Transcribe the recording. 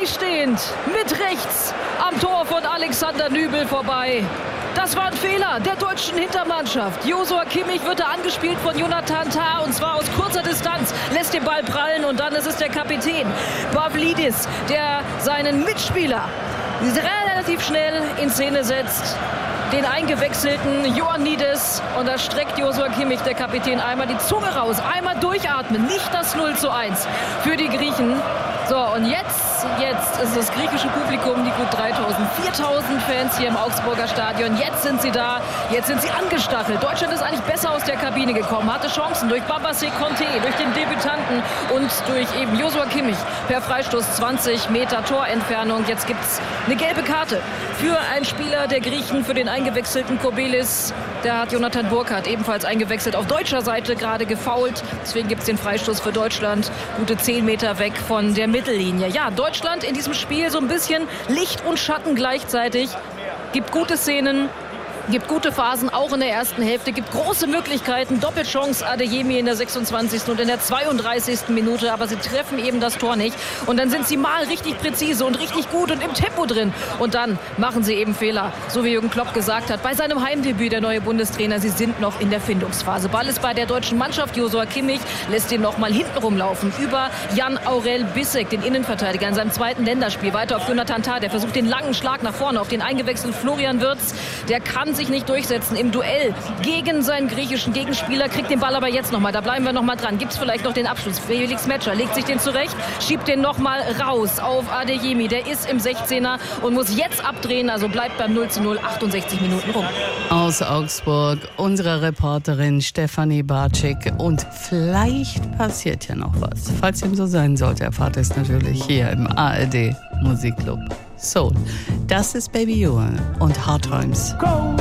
freistehend mit rechts am Tor von Alexander Nübel vorbei. Das war ein Fehler der deutschen Hintermannschaft. Joshua Kimmich wird da angespielt von Jonathan Tah und zwar aus kurzer Distanz. Lässt den Ball prallen und dann ist es der Kapitän Pavlidis, der seinen Mitspieler relativ schnell in Szene setzt. Den eingewechselten Ioannidis. Und da streckt Joshua Kimmich, der Kapitän, einmal die Zunge raus. Einmal durchatmen. Nicht das 0:1 für die Griechen. So, und jetzt ist das griechische Publikum, die gut 3.000, 4.000 Fans hier im Augsburger Stadion. Jetzt sind sie da, jetzt sind sie angestachelt. Deutschland ist eigentlich besser aus der Kabine gekommen, hatte Chancen durch Babasé Conté, durch den Debütanten und durch eben Joshua Kimmich per Freistoß 20 Meter Torentfernung. Jetzt gibt's eine gelbe Karte für einen Spieler der Griechen, für den eingewechselten Kobelis. Der hat Jonathan Burkhardt ebenfalls eingewechselt, auf deutscher Seite gerade gefoult. Deswegen gibt's den Freistoß für Deutschland, gute 10 Meter weg von der Mittellinie. Ja, Deutschland in diesem Spiel so ein bisschen Licht und Schatten gleichzeitig. Gibt gute Szenen, gibt gute Phasen, auch in der ersten Hälfte, gibt große Möglichkeiten. Doppelchance Adeyemi in der 26. und in der 32. Minute, aber sie treffen eben das Tor nicht. Und dann sind sie mal richtig präzise und richtig gut und im Tempo drin. Und dann machen sie eben Fehler, so wie Jürgen Klopp gesagt hat. Bei seinem Heimdebüt, der neue Bundestrainer, sie sind noch in der Findungsphase. Ball ist bei der deutschen Mannschaft. Joshua Kimmich lässt ihn noch mal hinten rumlaufen über Jan-Aurel Bissek, den Innenverteidiger, in seinem zweiten Länderspiel. Weiter auf Jonathan Tah, der versucht den langen Schlag nach vorne auf den eingewechselten Florian Wirtz. Der kann sich nicht durchsetzen im Duell gegen seinen griechischen Gegenspieler, kriegt den Ball aber jetzt nochmal, da bleiben wir nochmal dran, gibt es vielleicht noch den Abschluss, Felix Metscher legt sich den zurecht, schiebt den nochmal raus auf Adeyemi, der ist im 16er und muss jetzt abdrehen, also bleibt beim 0:0, 68 Minuten rum. Aus Augsburg unsere Reporterin Stefanie Bartschik und vielleicht passiert ja noch was. Falls dem so sein sollte, erfahrt ihr es natürlich hier im ARD Musikclub Soul. Das ist Baby Johan und Hard Times. Go!